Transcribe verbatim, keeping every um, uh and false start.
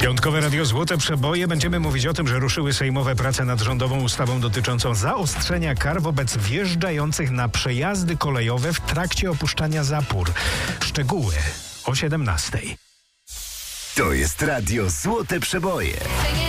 Piątkowe Radio Złote Przeboje. Będziemy mówić o tym, że ruszyły sejmowe prace nad rządową ustawą dotyczącą zaostrzenia kar wobec wjeżdżających na przejazdy kolejowe w trakcie opuszczania zapór. Szczegóły o siedemnastej. To jest Radio Złote Przeboje.